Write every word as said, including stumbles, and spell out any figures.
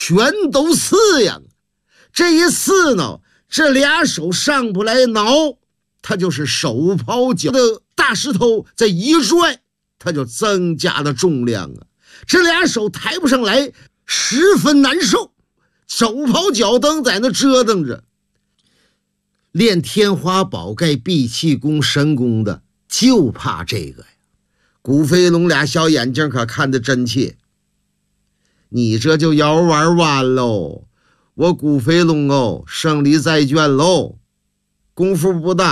全都四呀。这一四呢，这俩手上不来挠，他就是手抛脚的大石头，再一拽，他就增加了重量啊。这俩手抬不上来，十分难受，手刨脚蹬在那折腾着。练天花宝盖闭气功神功的就怕这个呀。古飞龙俩小眼睛可看得真切，你这就要玩完喽，我古飞龙哦，胜利在卷喽，功夫不大。